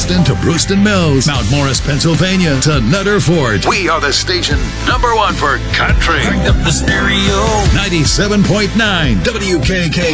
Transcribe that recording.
Boston to Brewston Mills, Mount Morris, Pennsylvania to Nutter Fort. We are the station #1 for country. Crank up the stereo. 97.9 WKK